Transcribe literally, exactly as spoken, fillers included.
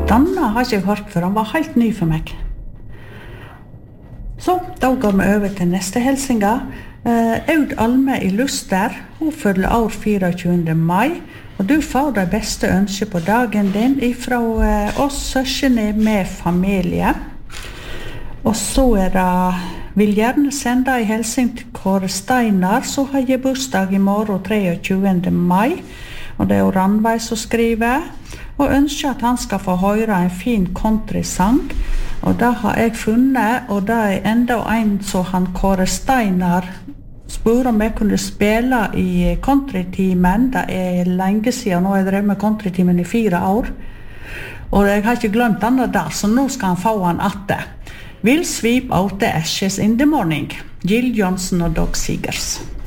Denne har ikke jeg hørt før, han var helt ny for meg. Så, da går vi over til neste helsinga. Uh, Aud Alme i Luster, hun følger år tjuefire mai, og du får det beste ønske på dagen din ifra uh, oss søskene med familie. Og så er det, vil gjerne sende en hilsen til Kåre Steinar, så har jeg bursdag i morgen tjuetre mai, og det er Ranveig som skriver, og ønsker at han skal få høre en fin countrysang, og det har jeg funnet, og det er enda en som han Kåre Steinar spør om jeg kunne spille i countrytimen. Det er lenge siden, nå har jeg drevet med countrytimen i fire år, og jeg har ikke glemt denne der, så nå skal han få han atte. We'll sweep out the ashes in the morning. Jill Johnson og Doug Seegers.